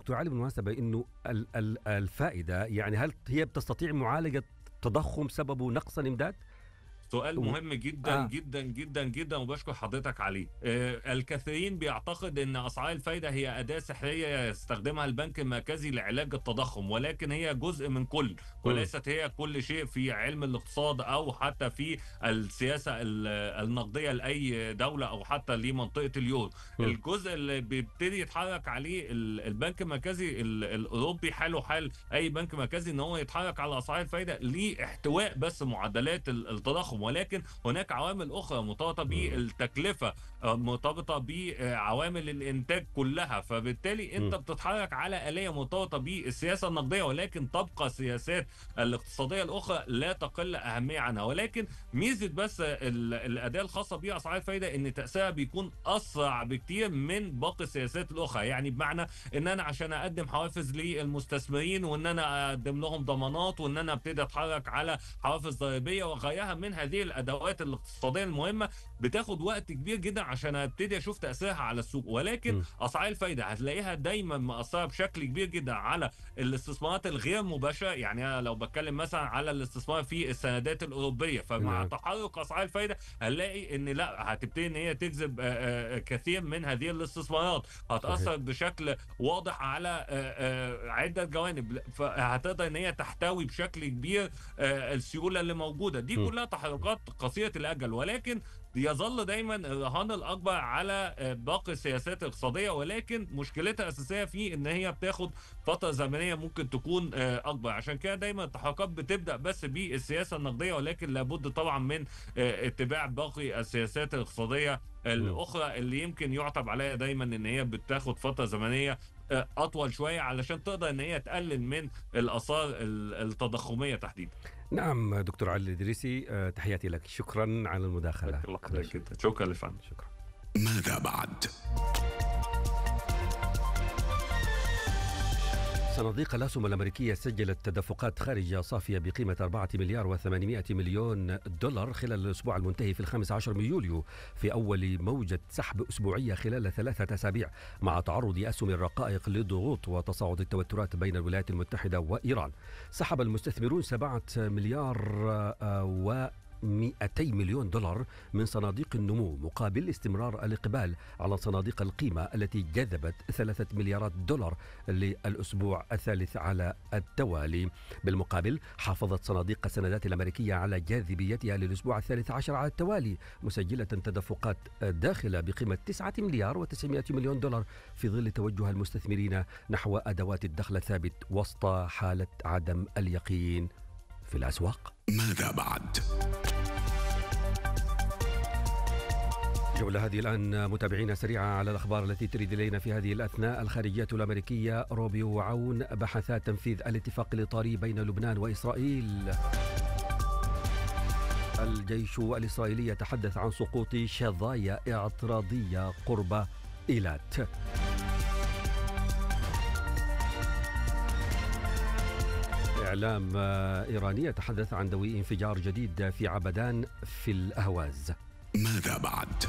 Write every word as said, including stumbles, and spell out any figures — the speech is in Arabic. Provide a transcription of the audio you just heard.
دكتور علي بالمناسبة إنه الفائدة يعني هل هي بتستطيع معالجة تضخم سببه نقص الإمداد؟ سؤال مهم جدا آه. جدا جدا جدا وبشكر حضرتك عليه. آه الكثيرين بيعتقد ان اسعار الفايده هي اداه سحريه يستخدمها البنك المركزي لعلاج التضخم، ولكن هي جزء من كل وليست هي كل شيء في علم الاقتصاد او حتى في السياسه النقديه لاي دوله او حتى لمنطقه اليورو. الجزء اللي بيبتدي يتحرك عليه البنك المركزي الاوروبي حاله حال اي بنك مركزي ان هو يتحرك على اسعار الفايده لاحتواء بس معدلات التضخم، ولكن هناك عوامل أخرى مرتبطة بالتكلفة، مرتبطة بعوامل الإنتاج كلها، فبالتالي أنت بتتحرك على آلية مرتبطة بالسياسة النقدية، ولكن تبقى السياسات الاقتصادية الأخرى لا تقل أهمية عنها. ولكن ميزة بس الأداة الخاصة بأسعار الفايدة إن تأثيرها بيكون أسرع بكتير من باقي السياسات الأخرى، يعني بمعنى إن أنا عشان أقدم حوافز للمستثمرين وإن أنا أقدم لهم ضمانات وإن أنا أبتدي أتحرك على حوافز ضريبية وغيرها من هذه الادوات الاقتصاديه المهمه بتاخد وقت كبير جدا عشان ابتدي اشوف تاثيرها على السوق. ولكن م. اسعار الفايده هتلاقيها دايما مأثره بشكل كبير جدا على الاستثمارات الغير مباشره، يعني أنا لو بتكلم مثلا على الاستثمار في السندات الاوروبيه، فمع م. تحرك اسعار الفايده هنلاقي ان لا هتبتدي ان هي تجذب كثير من هذه الاستثمارات، هتاثر صحيح. بشكل واضح على عده جوانب، فهتقدر ان هي تحتوي بشكل كبير السيوله اللي موجوده دي م. كلها تحركات قصيرة الأجل، ولكن يظل دايما الرهان الأكبر على باقي السياسات الاقتصادية، ولكن مشكلتها الأساسية في إن هي بتاخد فترة زمنية ممكن تكون أكبر. عشان كده دايما التحركات بتبدأ بس بالسياسة النقدية، ولكن لابد طبعا من اتباع باقي السياسات الاقتصادية الأخرى اللي يمكن يعتب عليها دايما إن هي بتاخد فترة زمنية أطول شوية علشان تقدر إن هي تقلل من الآثار التضخمية تحديدا. نعم دكتور علي الإدريسي، تحياتي لك، شكرا على المداخلة. جدا شكرا لفن. شكرا. ماذا بعد؟ صناديق الأسهم الأمريكية سجلت تدفقات خارجية صافية بقيمة أربعة مليار وثمانمائة مليون دولار خلال الأسبوع المنتهي في الخامس عشر من يوليو، في أول موجة سحب أسبوعية خلال ثلاثة أسابيع، مع تعرض أسهم الرقائق لضغوط وتصاعد التوترات بين الولايات المتحدة وإيران. سحب المستثمرون سبعة مليار و مئتي مليون دولار من صناديق النمو مقابل استمرار الإقبال على صناديق القيمة التي جذبت ثلاثة مليارات دولار للأسبوع الثالث على التوالي. بالمقابل حافظت صناديق السندات الأمريكية على جاذبيتها للأسبوع الثالث عشر على التوالي، مسجلة تدفقات داخلة بقيمة تسعة مليار وتسعمائة مليون دولار في ظل توجه المستثمرين نحو أدوات الدخل الثابت وسط حالة عدم اليقين في الأسواق. ماذا بعد؟ جولة هذه الآن متابعينا سريعة على الأخبار التي ترد إلينا في هذه الأثناء. الخارجية الأمريكية روبيو وعون بحثا تنفيذ الاتفاق الإطاري بين لبنان وإسرائيل. الجيش الإسرائيلي يتحدث عن سقوط شظايا اعتراضية قرب إيلات. إعلام إيراني يتحدث عن دوي انفجار جديد في عبدان في الأهواز. ماذا بعد؟